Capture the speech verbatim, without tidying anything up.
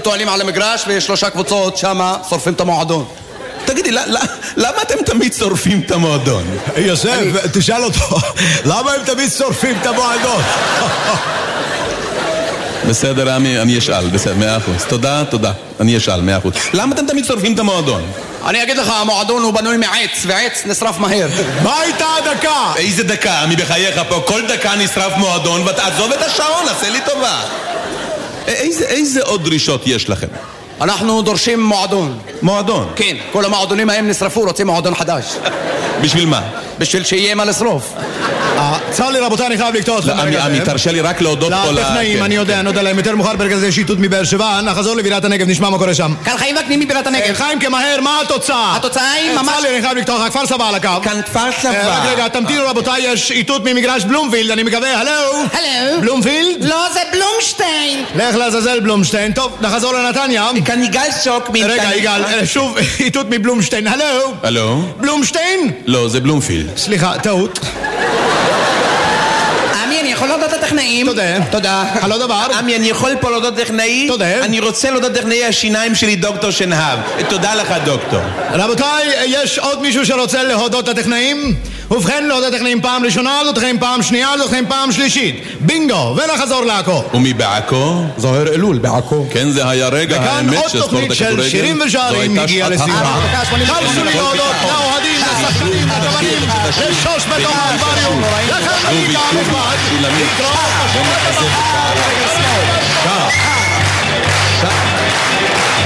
טוענים על המגרש ויש שלושה קבוצות שמה שורפים את המועדון. תגידי, למה אתם תמיד שורפים את המועדון? יוסף, תשאל אותו, למה הם תמיד שורפים את המועדון? בסדר, עמי, אני אשאל, בסדר, מאה אחוז. תודה, תודה, אני אשאל, מאה אחוז. למה אתם תמיד שורפים את המועדון? אני אגיד לך, המועדון הוא בנוי מעץ, ועץ נשרף מהר. מה הייתה הדקה? איזה דקה? אני בחייך פה, כל דקה נשרף מועדון, ותעזוב את השעון, עשה לי טובה. איזה, איזה עוד דרישות יש לכם? אנחנו דורשים מועדון. מועדון? כן, כל המועדונים ההם נשרפו, רוצים מועדון חדש. בשביל מה? בשביל שיהיה מה לשרוף. צר לי רבותיי, אני חייב לקטוע אתכם. עמי, תרשה לי רק להודות פה לטכנאים, אני יודע, נודע להם יותר מאוחר ברגע שיטוט מבאר שבע. נחזור לבירת הנגב, נשמע מה קורה שם. כאן חיים וקנין מבירת הנגב. חיים כמהר, מה התוצאה? התוצאה היא ממש... צר לי, אני חייב לקטוע לך, כפר סבא על הקו. כאן כפר סבא. רק רגע, תמתינו רבותיי, יש איתות ממגרש בלומפילד, אני מקווה, הלו? הלו? בלומפילד? לא, זה בלומשטיין. לך לעזאזל בלומשטיין. טוב, נחזור לנתניה. כאן יגאל שוק מנתניה. רגע, יגאל, שוב איתות מבלומשטיין, הלו? הלו? בלומשטיין? לא, זה בלומפילד. סליחה, טעות. עמי, אני יכול להודות לטכנאים? תודה. תודה. הלא דבר? עמי, אני יכול פה להודות טכנאי? תודה. אני רוצה להודות טכנאי השיניים שלי, דוקטור שנהב. תודה לך, דוקטור. רבותיי, יש עוד מישהו שרוצה להודות לטכנאים? ובכן, להודות לטכנאים פעם ראשונה, לטכנאים פעם שנייה, לטכנאים פעם שלישית. בינגו, ונחזור לעכו. ומי בעכו? זוהר אלול בעכו. כן, זה היה רגע האמת וכאן עוד תוכנית של שירים ושערים הגיעה לסיומה. תרשו לי להודות לאוהדים, לשחקנים, לכוונים, לשוש בתום האקווריום, לכם הליגה המכבד, להתראות בשבוע הבא.